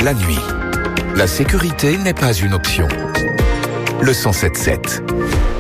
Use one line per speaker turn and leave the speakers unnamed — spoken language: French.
la nuit. La sécurité n'est pas une option. Le 107.7.